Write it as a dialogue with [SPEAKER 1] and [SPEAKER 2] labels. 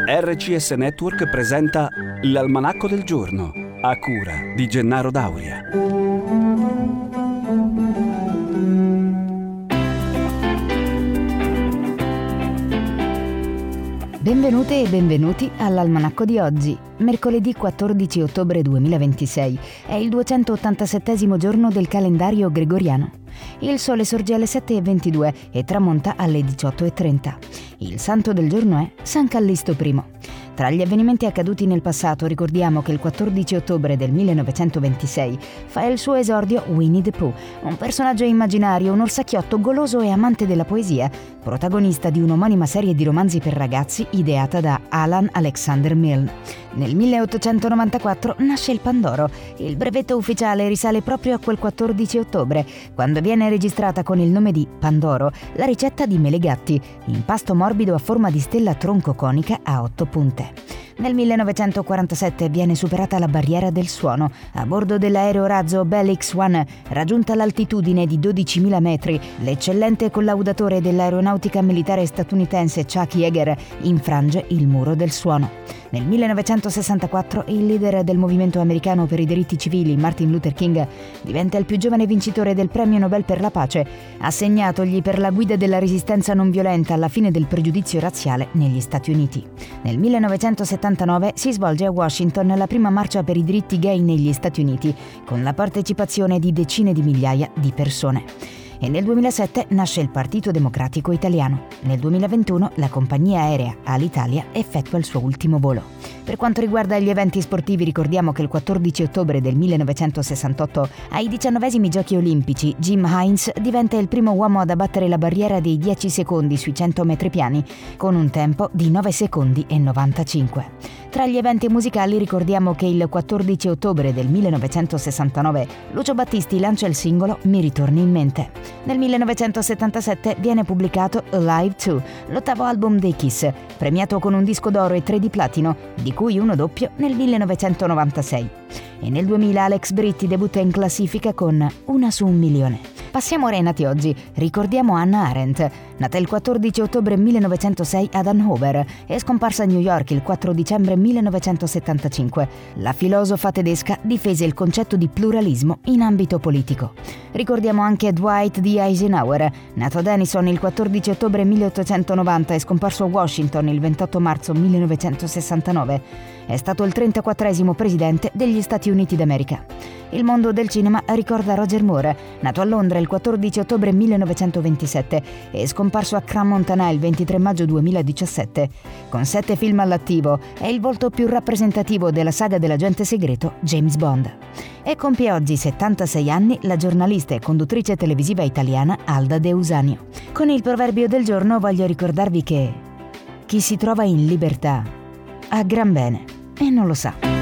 [SPEAKER 1] RCS Network presenta l'Almanacco del Giorno, a cura di Gennaro Dauria.
[SPEAKER 2] Benvenute e benvenuti all'Almanacco di oggi, mercoledì 14 ottobre 2026. È il 287° giorno del calendario gregoriano. Il sole sorge alle 7:22 e tramonta alle 18:30. Il santo del giorno è San Callisto I. Tra gli avvenimenti accaduti nel passato ricordiamo che il 14 ottobre del 1926 fa il suo esordio Winnie the Pooh, un personaggio immaginario, un orsacchiotto goloso e amante della poesia, protagonista di un'omonima serie di romanzi per ragazzi ideata da Alan Alexander Milne. Nel 1894 nasce il Pandoro. Il brevetto ufficiale risale proprio a quel 14 ottobre, quando viene registrata con il nome di Pandoro la ricetta di mele gatti, impasto morbido a forma di stella troncoconica a 8 punte. Nel 1947 viene superata la barriera del suono. A bordo dell'aereo razzo Bell X-1, raggiunta l'altitudine di 12.000 metri, l'eccellente collaudatore dell'aeronautica militare statunitense Chuck Yeager infrange il muro del suono. Nel 1964 il leader del movimento americano per i diritti civili, Martin Luther King, diventa il più giovane vincitore del Premio Nobel per la pace, assegnatogli per la guida della resistenza non violenta alla fine del pregiudizio razziale negli Stati Uniti. Nel 1979 si svolge a Washington la prima marcia per i diritti gay negli Stati Uniti, con la partecipazione di decine di migliaia di persone. E nel 2007 nasce il Partito Democratico Italiano. Nel 2021 la compagnia aerea Alitalia effettua il suo ultimo volo. Per quanto riguarda gli eventi sportivi, ricordiamo che il 14 ottobre del 1968, ai 19esimi Giochi Olimpici, Jim Hines diventa il primo uomo ad abbattere la barriera dei 10 secondi sui 100 metri piani, con un tempo di 9 secondi e 95. Tra gli eventi musicali ricordiamo che il 14 ottobre del 1969 Lucio Battisti lancia il singolo Mi ritorni in mente. Nel 1977 viene pubblicato Alive 2, l'ottavo album dei Kiss, premiato con un disco d'oro e 3 di platino, di cui uno doppio nel 1996. E nel 2000 Alex Britti debutta in classifica con Una su un milione. Passiamo ora ai nati oggi. Ricordiamo Hannah Arendt, nata il 14 ottobre 1906 ad Hannover e scomparsa a New York il 4 dicembre 1975. La filosofa tedesca difese il concetto di pluralismo in ambito politico. Ricordiamo anche Dwight D. Eisenhower, nato ad Edison il 14 ottobre 1890 e scomparso a Washington il 28 marzo 1969. È stato il 34esimo presidente degli Stati Uniti d'America. Il mondo del cinema ricorda Roger Moore, nato a Londra il 14 ottobre 1927 e scomparso a Crans-Montana il 23 maggio 2017. Con 7 film all'attivo, è il volto più rappresentativo della saga dell'agente segreto James Bond. E compie oggi 76 anni la giornalista e conduttrice televisiva italiana Alda De Usanio. Con il proverbio del giorno voglio ricordarvi che chi si trova in libertà ha gran bene e non lo sa.